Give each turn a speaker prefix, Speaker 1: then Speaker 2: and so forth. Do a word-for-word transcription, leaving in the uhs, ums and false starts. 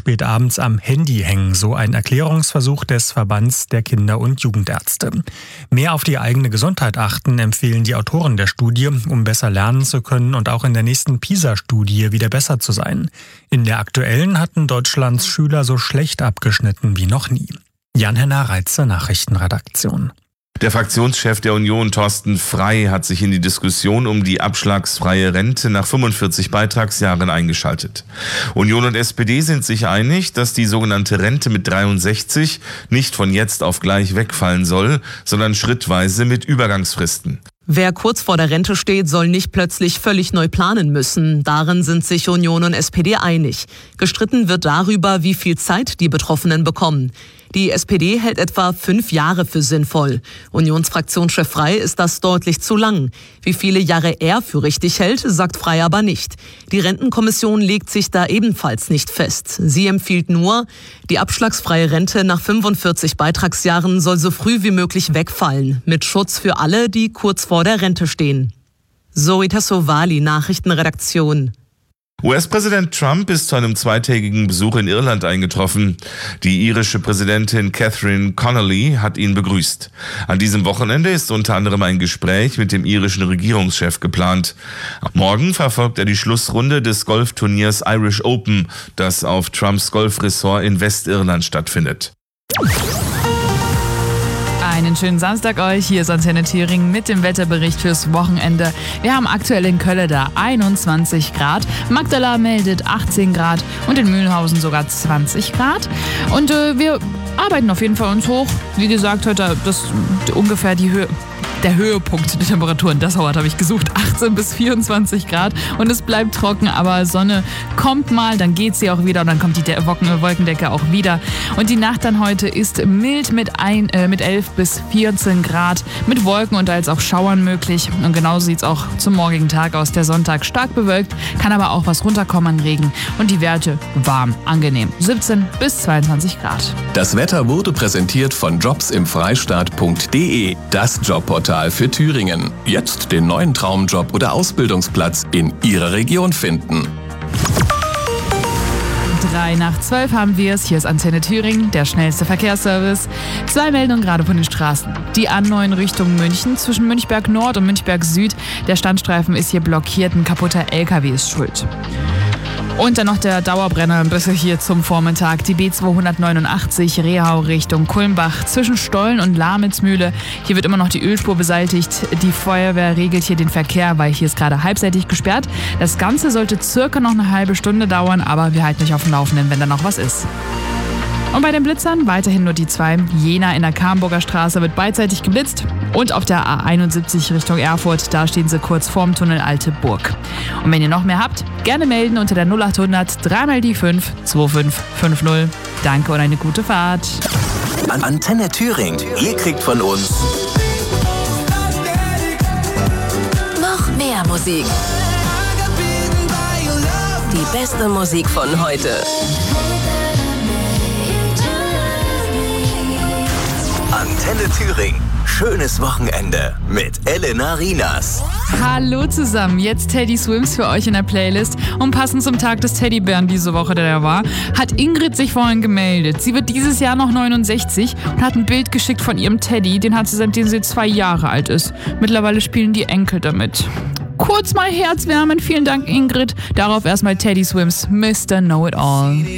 Speaker 1: spät abends am Handy hängen, so ein Erklärungsversuch des Verbands der Kinder- und Jugendärzte. Mehr auf die eigene Gesundheit achten, empfehlen die Autoren der Studie, um besser lernen zu können und auch in der nächsten PISA-Studie wieder besser zu sein. In der aktuellen hatten Deutschlands Schüler so schlecht abgeschnitten wie noch nie. Jan-Henner Reitze, Nachrichtenredaktion.
Speaker 2: Der Fraktionschef der Union, Thorsten Frey, hat sich in die Diskussion um die abschlagsfreie Rente nach fünfundvierzig Beitragsjahren eingeschaltet. Union und S P D sind sich einig, dass die sogenannte Rente mit dreiundsechzig nicht von jetzt auf gleich wegfallen soll, sondern schrittweise mit Übergangsfristen.
Speaker 3: Wer kurz vor der Rente steht, soll nicht plötzlich völlig neu planen müssen. Darin sind sich Union und S P D einig. Gestritten wird darüber, wie viel Zeit die Betroffenen bekommen. Die S P D hält etwa fünf Jahre für sinnvoll. Unionsfraktionschef Frey ist das deutlich zu lang. Wie viele Jahre er für richtig hält, sagt Frey aber nicht. Die Rentenkommission legt sich da ebenfalls nicht fest. Sie empfiehlt nur, die abschlagsfreie Rente nach fünfundvierzig Beitragsjahren soll so früh wie möglich wegfallen, mit Schutz für alle, die kurz vor der Rente stehen. Zoe Tassovali, Nachrichtenredaktion.
Speaker 2: U S-Präsident Trump ist zu einem zweitägigen Besuch in Irland eingetroffen. Die irische Präsidentin Catherine Connolly hat ihn begrüßt. An diesem Wochenende ist unter anderem ein Gespräch mit dem irischen Regierungschef geplant. Morgen verfolgt er die Schlussrunde des Golfturniers Irish Open, das auf Trumps Golfresort in Westirland stattfindet.
Speaker 4: Einen schönen Samstag euch, hier ist Antenne Thüringen mit dem Wetterbericht fürs Wochenende. Wir haben aktuell in Köln da einundzwanzig Grad, Magdala meldet achtzehn Grad und in Mühlhausen sogar zwanzig Grad. Und äh, wir arbeiten auf jeden Fall uns hoch. Wie gesagt, heute das ungefähr die Höhe. Der Höhepunkt der Temperaturen, das Wort habe ich gesucht, achtzehn bis vierundzwanzig Grad und es bleibt trocken, aber Sonne kommt mal, dann geht sie auch wieder und dann kommt die De- Wolkendecke auch wieder. Und die Nacht dann heute ist mild mit, ein, äh, mit elf bis vierzehn Grad, mit Wolken und als auch Schauern möglich. Und genauso sieht es auch zum morgigen Tag aus. Der Sonntag stark bewölkt, kann aber auch was runterkommen an Regen und die Werte warm, angenehm, siebzehn bis zweiundzwanzig Grad.
Speaker 5: Das Wetter wurde präsentiert von jobs im freistaat punkt de, das Jobportal für Thüringen. Jetzt den neuen Traumjob oder Ausbildungsplatz in Ihrer Region finden.
Speaker 4: Drei nach zwölf haben wir es. Hier ist Antenne Thüringen, der schnellste Verkehrsservice. Zwei Meldungen gerade von den Straßen. Die A neun Richtung München zwischen Münchberg Nord und Münchberg Süd. Der Standstreifen ist hier blockiert, ein kaputter L K W ist schuld. Und dann noch der Dauerbrenner ein bisschen hier zum Vormittag. Die B zweihundertneunundachtzig Rehau Richtung Kulmbach zwischen Stollen und Lamitzmühle. Hier wird immer noch die Ölspur beseitigt. Die Feuerwehr regelt hier den Verkehr, weil hier ist gerade halbseitig gesperrt. Das Ganze sollte circa noch eine halbe Stunde dauern, aber wir halten euch auf dem Laufenden, wenn da noch was ist. Und bei den Blitzern weiterhin nur die zwei. Jena in der Kamburger Straße wird beidseitig geblitzt. Und auf der A einundsiebzig Richtung Erfurt, da stehen sie kurz vorm Tunnel Alte Burg. Und wenn ihr noch mehr habt, gerne melden unter der null achthundert drei mal die fünf zwei fünf fünf null. Danke und eine gute Fahrt.
Speaker 5: Antenne Thüringen, ihr kriegt von uns
Speaker 6: noch mehr Musik. Die beste Musik von heute.
Speaker 5: Antenne Thüringen. Schönes Wochenende mit Elena Rinas.
Speaker 4: Hallo zusammen, jetzt Teddy Swims für euch in der Playlist. Und passend zum Tag des Teddybären diese Woche, der da war, hat Ingrid sich vorhin gemeldet. Sie wird dieses Jahr noch neunundsechzig und hat ein Bild geschickt von ihrem Teddy. Den hat sie, seitdem sie zwei Jahre alt ist. Mittlerweile spielen die Enkel damit. Kurz mal Herzwärmen, vielen Dank Ingrid. Darauf erstmal Teddy Swims, Mister Know-It-All.